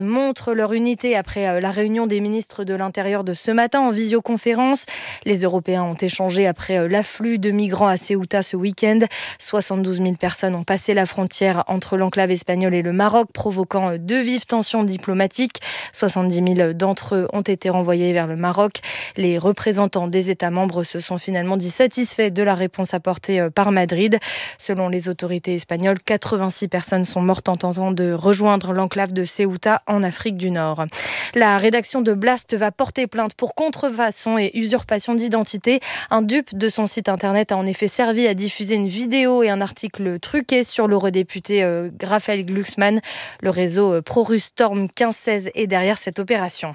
montrent leur unité après la réunion des ministres de l'Intérieur de ce matin en visioconférence. Les Européens ont échangé après l'afflux de migrants à Ceuta ce week-end. 72 000 personnes ont passé la frontière entre l'enclave espagnole et le Maroc, provoquant de vives tensions diplomatiques. 70 000 d'entre eux ont été renvoyés vers le Maroc. Les représentants des États membres se sont finalement dit satisfaits de la réponse apportée par Madrid. Selon les autorités espagnoles, 86 personnes sont mortes en tentant de rejoindre l'enclave de Ceuta en Afrique du Nord. La rédaction de Blast va porter plainte pour contrefaçon et usurpation d'identité. Un dupe de son site internet a en effet servi à diffuser une vidéo et un article truqué sur l'eurodéputé Raphaël Glucksmann. Le réseau pro-russe Storm 1516 est derrière cette opération.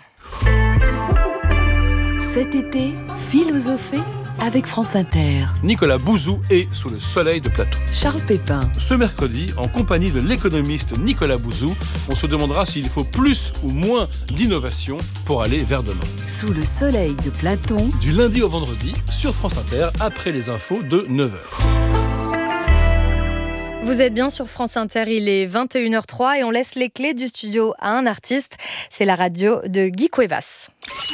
Cet été, philosophez avec France Inter. Nicolas Bouzou est sous le soleil de Platon. Charles Pépin. Ce mercredi, en compagnie de l'économiste Nicolas Bouzou, on se demandera s'il faut plus ou moins d'innovation pour aller vers demain. Sous le soleil de Platon. Du lundi au vendredi, sur France Inter, après les infos de 9h. Vous êtes bien sur France Inter, il est 21h03 et on laisse les clés du studio à un artiste. C'est la radio de Guy Cuevas.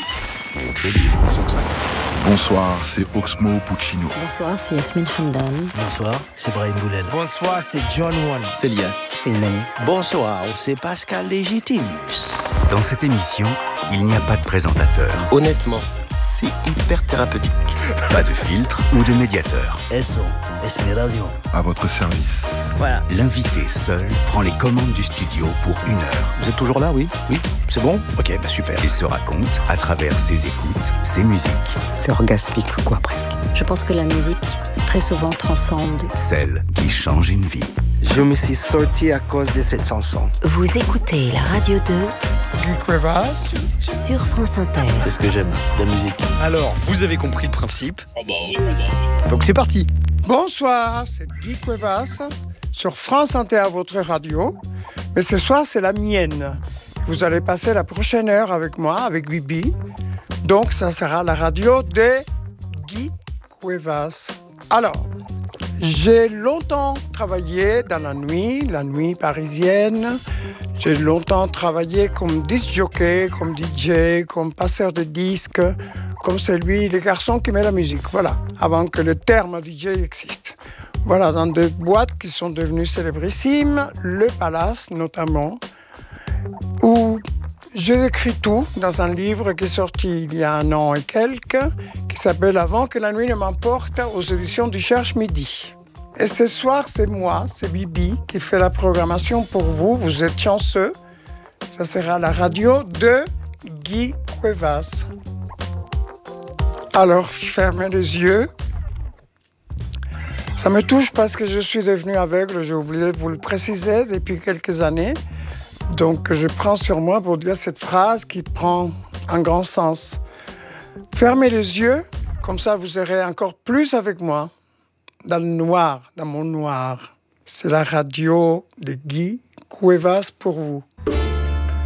Bonsoir, c'est Oxmo Puccino. Bonsoir, c'est Yasmine Hamdan. Bonsoir, c'est Brahim Boulel. Bonsoir, c'est John One. C'est Lias. C'est Mani. Bonsoir, c'est Pascal Légitimus. Dans cette émission, il n'y a pas de présentateur. Honnêtement, c'est hyper thérapeutique. Pas de filtre ou de médiateur. Eso, es mi radio. À votre service. Voilà. L'invité seul prend les commandes du studio pour 1 heure. Vous êtes toujours là, oui? Oui, c'est bon? Ok, super. Et se raconte à travers ses écoutes, ses musiques. C'est orgasmique, quoi, presque. Je pense que la musique, très souvent, transcende. Celle qui change une vie. Je me suis sorti à cause de cette chanson. Vous écoutez la radio 2 Guy Cuevas sur France Inter. C'est ce que j'aime, la musique. Alors, vous avez compris le principe. Donc c'est parti. Bonsoir, c'est Guy Cuevas sur France Inter, votre radio. Mais ce soir, c'est la mienne. Vous allez passer la prochaine heure avec moi, avec Bibi. Donc, ça sera la radio de Guy Cuevas. Alors, j'ai longtemps travaillé dans la nuit parisienne. J'ai longtemps travaillé comme disc jockey, comme DJ, comme passeur de disques, comme celui, les garçons qui met la musique. Voilà, avant que le terme DJ existe. Voilà, dans des boîtes qui sont devenues célébrissimes, le Palace notamment, où j'ai écrit tout dans un livre qui est sorti il y a 1 an et quelques, qui s'appelle « Avant que la nuit ne m'emporte » aux éditions du Cherche Midi. Et ce soir, c'est moi, c'est Bibi, qui fait la programmation pour vous. Vous êtes chanceux. Ça sera la radio de Guy Cuevas. Alors, fermez les yeux. Ça me touche parce que je suis devenu aveugle, j'ai oublié de vous le préciser, depuis quelques années. Donc, je prends sur moi pour dire cette phrase qui prend un grand sens. Fermez les yeux, comme ça vous serez encore plus avec moi. Dans le noir, dans mon noir. C'est la radio de Guy Cuevas pour vous.